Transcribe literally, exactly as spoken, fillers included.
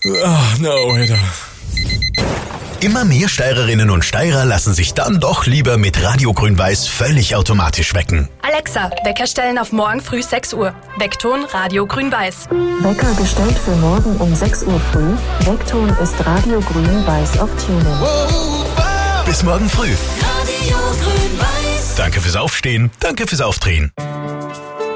Ach, no, Alter. Immer mehr Steirerinnen und Steirer lassen sich dann doch lieber mit Radio Grün-Weiß völlig automatisch wecken. Alexa, Wecker stellen auf morgen früh sechs Uhr. Weckton Radio Grün-Weiß. Wecker gestellt für morgen um sechs Uhr früh. Weckton ist Radio Grün-Weiß auf TuneIn. Bis morgen früh. Radio Grün-Weiß. Danke fürs Aufstehen, danke fürs Aufdrehen.